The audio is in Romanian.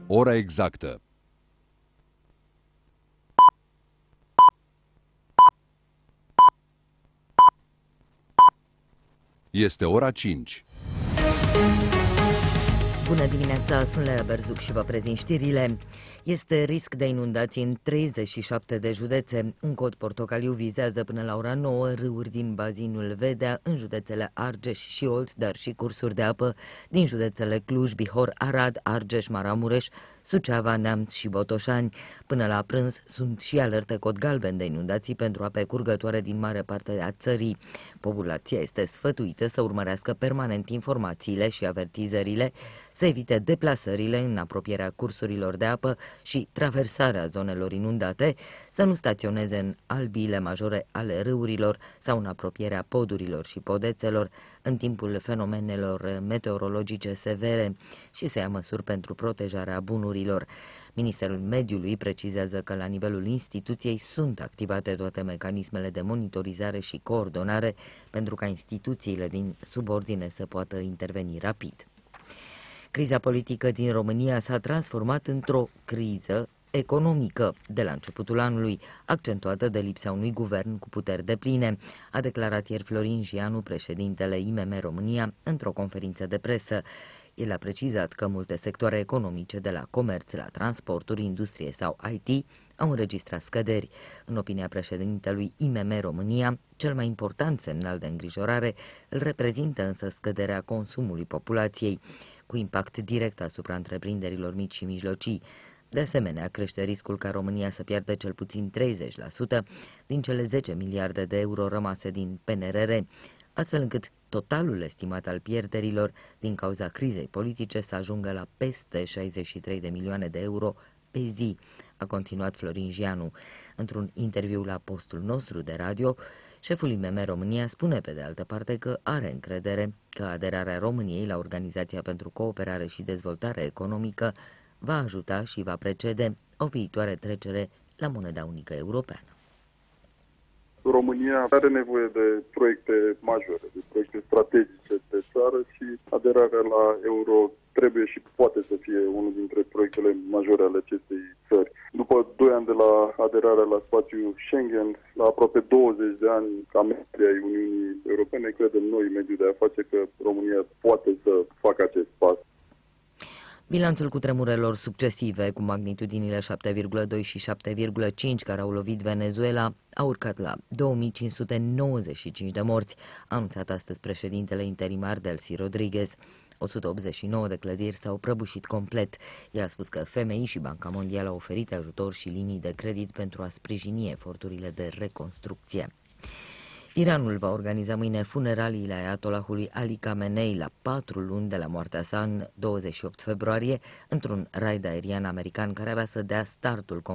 Ora exactă. Este ora 5. Bună dimineața, sunt Lea Berzuc și vă prezint știrile. Este risc de inundații în 37 de județe. Un cod portocaliu vizează până la ora 9 râuri din bazinul Vedea, în județele Argeș și Olt, dar și cursuri de apă din județele Cluj, Bihor, Arad, Argeș, Maramureș, Suceava, Neamț și Botoșani. Până la prânz sunt și alerte cod galben de inundații pentru ape curgătoare din mare parte a țării. Populația este sfătuită să urmărească permanent informațiile și avertizările, să evite deplasările în apropierea cursurilor de apă și traversarea zonelor inundate, să nu staționeze în albiile majore ale râurilor sau în apropierea podurilor și podețelor în timpul fenomenelor meteorologice severe și să ia măsuri pentru protejarea bunurilor. Ministerul Mediului precizează că la nivelul instituției sunt activate toate mecanismele de monitorizare și coordonare pentru ca instituțiile din subordine să poată interveni rapid. Criza politică din România s-a transformat într-o criză economică de la începutul anului, accentuată de lipsa unui guvern cu puteri depline, a declarat ieri Florin Gianu, președintele IMM România, într-o conferință de presă. El a precizat că multe sectoare economice, de la comerț la transporturi, industrie sau IT, au înregistrat scăderi. În opinia președintelui IMM România, cel mai important semnal de îngrijorare îl reprezintă însă scăderea consumului populației, cu impact direct asupra întreprinderilor mici și mijlocii. De asemenea, crește riscul ca România să piardă cel puțin 30% din cele 10 miliarde de euro rămase din PNRR, astfel încât totalul estimat al pierderilor din cauza crizei politice să ajungă la peste 63 de milioane de euro pe zi, a continuat Florin Gianu. Într-un interviu la postul nostru de radio, șeful IMM România spune pe de altă parte că are încredere că aderarea României la Organizația pentru Cooperare și Dezvoltare Economică va ajuta și va precede o viitoare trecere la moneda unică europeană. România are nevoie de proiecte majore, de proiecte strategice de țară și aderarea la euro trebuie și poate să fie unul dintre proiectele majore ale acestei țări. După 2 ani de la aderarea la spațiul Schengen, la aproape 20 de ani ca membri ai Uniunii Europene, credem noi, mediul de afaceri, că România poate să facă acest pas. Bilanțul cutremurelor succesive, cu magnitudinile 7,2 și 7,5 care au lovit Venezuela, a urcat la 2595 de morți, a anunțat astăzi președintele interimar Delcy Rodriguez. 189 de clădiri s-au prăbușit complet. Ea a spus că FMI și Banca Mondială au oferit ajutor și linii de credit pentru a sprijini eforturile de reconstrucție. Iranul va organiza mâine funeraliile Ayatollahului Ali Khamenei la 4 luni de la moartea sa, în 28 februarie, într-un raid aerian american care avea să dea startul